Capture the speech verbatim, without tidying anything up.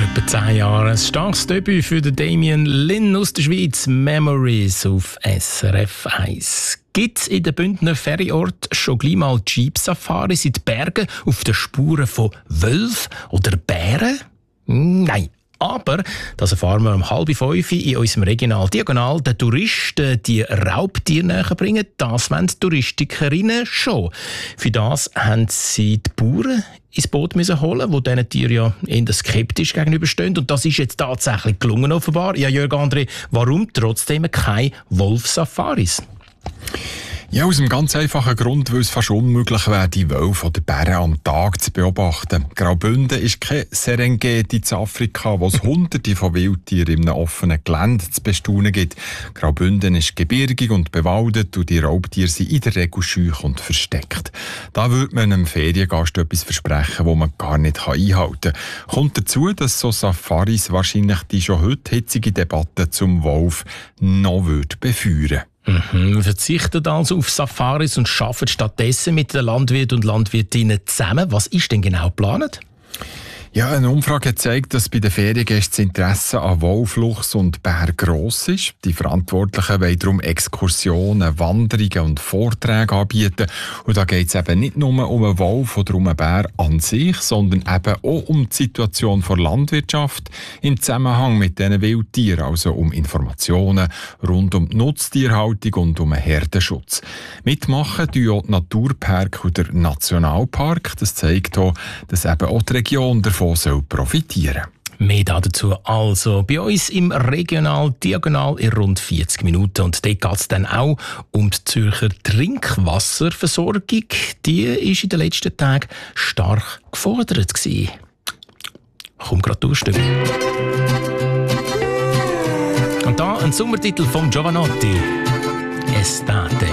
etwa zehn Jahren. Ein starkes Debüt für den Damien Lynn aus der Schweiz. Memories auf S R F eins. Gibt es in den Bündner Feriort schon gleich mal Jeep-Safaris in den Bergen auf den Spuren von Wölfen oder Bären? Nein. Aber das erfahren wir um halb fünf in unserem Regional Diagonal. Den Touristen die Raubtiere näher bringen, das wollen die Touristikerinnen schon. Für das haben sie die Bauern ins Boot müssen holen, die diesen Tieren ja eher skeptisch gegenüberstehen. Und das ist jetzt tatsächlich gelungen offenbar. Ja, Jörg André, warum trotzdem keine Wolfsafaris? Ja, aus einem ganz einfachen Grund, weil es fast unmöglich wäre, die Wölfe oder Bären am Tag zu beobachten. Graubünden ist kein Serengeti in Afrika, wo es hunderte von Wildtieren in einem offenen Gelände zu bestaunen gibt. Graubünden ist gebirgig und bewaldet und die Raubtiere sind in der Regel scheu und versteckt. Da würde man einem Feriengast etwas versprechen, das man gar nicht einhalten kann. Kommt dazu, dass so Safaris wahrscheinlich die schon heute hitzige Debatte zum Wolf noch befeuern würden. Mhm, wir verzichten also auf Safaris und arbeiten stattdessen mit den Landwirten und Landwirtinnen zusammen. Was ist denn genau geplant? Ja, eine Umfrage hat gezeigt, dass bei den Feriengästen das Interesse an Wolf, Luchs und Bär gross ist. Die Verantwortlichen wollen darum Exkursionen, Wanderungen und Vorträge anbieten. Und da geht es eben nicht nur um einen Wolf oder um einen Bär an sich, sondern eben auch um die Situation der Landwirtschaft im Zusammenhang mit diesen Wildtieren, also um Informationen rund um die Nutztierhaltung und um den Herdenschutz. Mitmachen tun auch die Naturpark und der Nationalpark. Das zeigt auch, dass eben auch die Region davon soll profitieren. Mehr dazu also bei uns im Regional Diagonal in rund vierzig Minuten. Und dort geht es dann auch um die Zürcher Trinkwasserversorgung. Die ist in den letzten Tagen stark gefordert gewesen. Komm gerade durchstimmen. Und da ein Sommertitel von Giovanotti. Estate.